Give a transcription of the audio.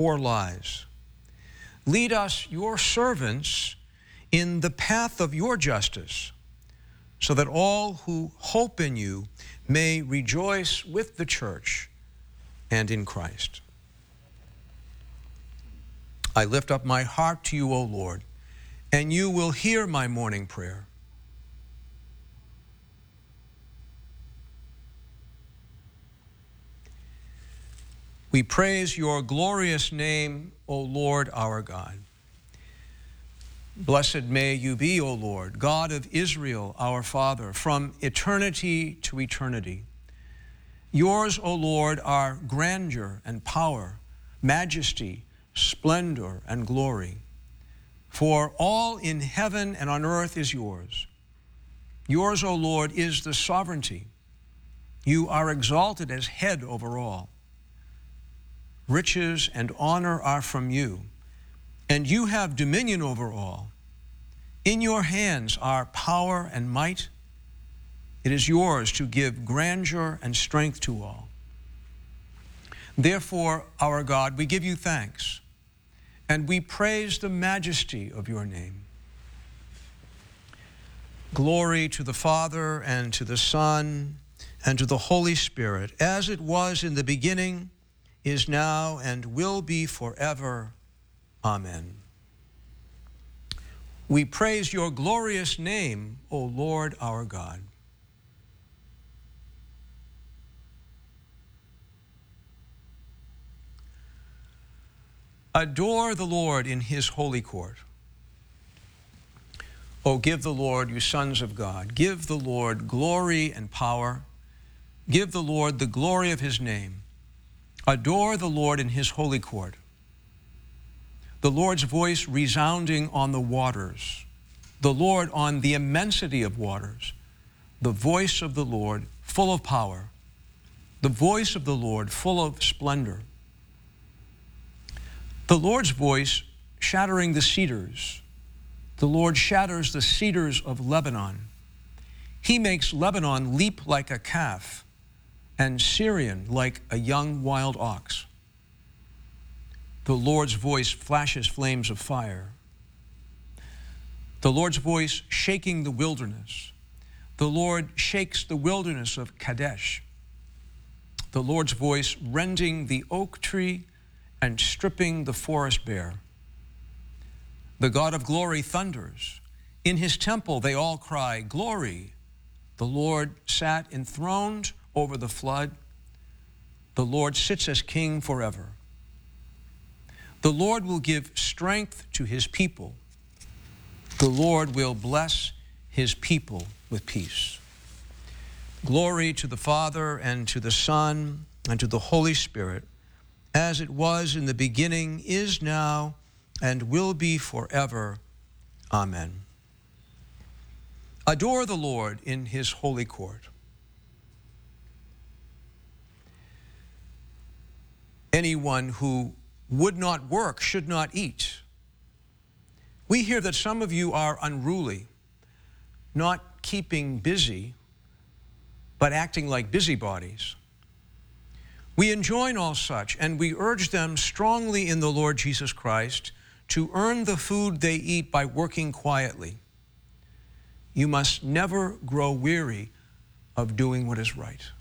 or lies. Lead us, your servants, in the path of your justice, so that all who hope in you may rejoice with the church and in Christ. I lift up my heart to you, O Lord, and you will hear my morning prayer. We praise your glorious name, O Lord our God. Blessed may you be, O Lord, God of Israel, our Father, from eternity to eternity. Yours, O Lord, are grandeur and power, majesty, splendor, and glory. For all in heaven and on earth is yours. Yours, O Lord, is the sovereignty. You are exalted as head over all. Riches and honor are from you, and you have dominion over all. In your hands are power and might. It is yours to give grandeur and strength to all. Therefore, our God, we give you thanks, and we praise the majesty of your name. Glory to the Father, and to the Son, and to the Holy Spirit, as it was in the beginning, is now, and will be forever. Amen. We praise your glorious name, O Lord our God. Adore the Lord in his holy court. O give the Lord, you sons of God, give the Lord glory and power. Give the Lord the glory of his name. Adore the Lord in his holy court. The Lord's voice resounding on the waters. The Lord on the immensity of waters. The voice of the Lord full of power. The voice of the Lord full of splendor. The Lord's voice shattering the cedars. The Lord shatters the cedars of Lebanon. He makes Lebanon leap like a calf, and Syrian like a young wild ox. The Lord's voice flashes flames of fire. The Lord's voice shaking the wilderness. The Lord shakes the wilderness of Kadesh. The Lord's voice rending the oak tree and stripping the forest bare. The God of glory thunders. In his temple they all cry, glory. The Lord sat enthroned over the flood. The Lord sits as king forever. The Lord will give strength to his people. The Lord will bless his people with peace. Glory to the Father, and to the Son, and to the Holy Spirit, as it was in the beginning, is now, and will be forever. Amen. Adore the Lord in his holy court. Anyone who would not work should not eat. We hear that some of you are unruly, not keeping busy, but acting like busybodies. We enjoin all such, and we urge them strongly in the Lord Jesus Christ to earn the food they eat by working quietly. You must never grow weary of doing what is right.